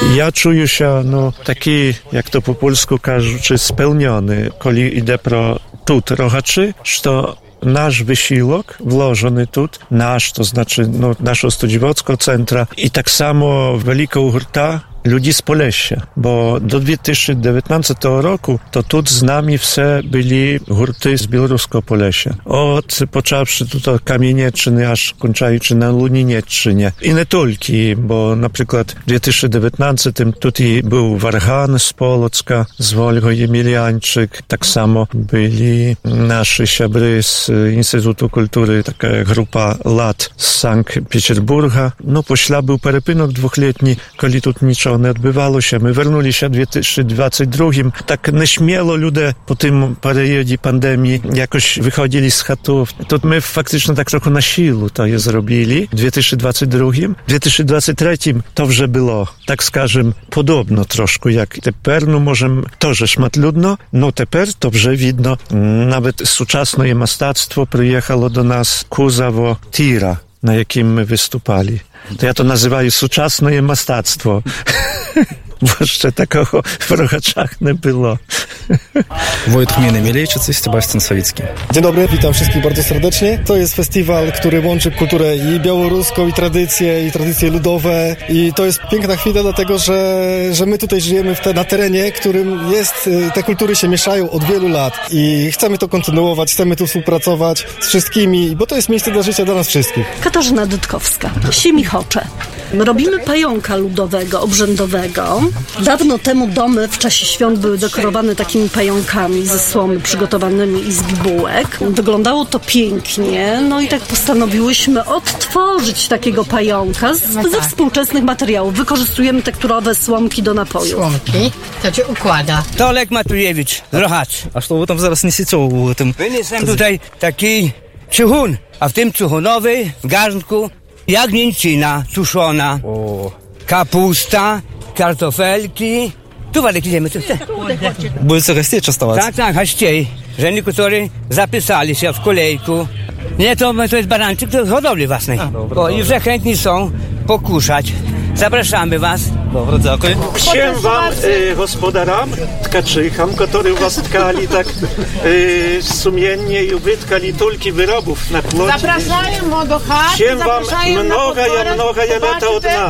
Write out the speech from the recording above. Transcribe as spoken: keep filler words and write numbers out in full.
Ja czuję się, no, taki, jak to po polsku кажучи, spełniony, kiedy idę pro тут rohaczy, że nasz wysiłek włożony tu, nasz, to znaczy no, naszego Studziewockiego centra i tak samo wielką hurta ludzi z Polesia, bo do dwa tysiące dziewiętnastego roku to tu z nami все byli hurty z białoruskiego Polesia. Od począwszy tutaj Kamieniecczyny, aż kończący na Luninieczynie. I nie tylko, bo na przykład w dwa tysiące dziewiętnastym tutaj był Warhan z Polocka, z Wolgo Jemiliańczyk. Tak samo byli nasi siabry z Instytutu Kultury, taka grupa lat z Sankt Petersburga. No, pośla był perypynok dwuletni, kiedy tu niczego nie odbywało się. My wernuli się w dwa tysiące dwudziestym drugim. Tak nieśmielo ludzie po tym periodzie pandemii jakoś wychodzili z chatów. To my faktycznie tak trochę na siłę to je zrobili. W dwa tysiące dwudziestym drugim. W dwa tysiące dwudziestym trzecim to вже było, tak скажем, podobno troszkę jak teraz. No może to, że szmatludno, no teraz to вже widno. Nawet współczesne mastactwo przyjechało do nas Kuzawo Tira, na jakim my wystupali. To ja to nazywаю сучасне мастацтво. Bo jeszcze takiego w Rochaczach nie było. Wojt Gminy Mielejczycy, Sebastian Sawicki. Dzień dobry, witam wszystkich bardzo serdecznie. To jest festiwal, który łączy kulturę i białoruską, i tradycje, i tradycje ludowe. I to jest piękna chwila, dlatego że, że my tutaj żyjemy w te, na terenie, którym jest, te kultury się mieszają od wielu lat. I chcemy to kontynuować, chcemy tu współpracować z wszystkimi, bo to jest miejsce dla życia dla nas wszystkich. Katarzyna Dytkowska, Siemichocze. Robimy pająka ludowego, obrzędowego. Dawno temu domy w czasie świąt były dekorowane takimi pająkami ze słomy przygotowanymi i z bibułek. Wyglądało to pięknie, no i tak postanowiłyśmy odtworzyć takiego pająka z, ze współczesnych materiałów. Wykorzystujemy tekturowe słomki do napoju. Słomki? To się układa. Tolek Matujewicz z Rochacz. A co wy tam zaraz niesiecie u tym? Wyniosłem tutaj taki czechun, a w tym czechunowej w garnku jagnięcina tuszona, O. kapusta, kartofelki. Tu Władek idziemy, tu chcę. Будете гостей частовать? Tak, tak, gościej. Że niektórzy zapisali się w kolejku. Nie, to, to jest barańczyk do hodowli własnej. O, i że chętni są pokuszać. Zapraszamy was. Dobra, dziękuję. Всем вам, e, gospodaram, tkaczycham, którzy was tkali tak e, sumiennie i wytkali tulki wyrobów na płocie. Zapraszają do chaty, Всем вам много, я много, я лета от нас.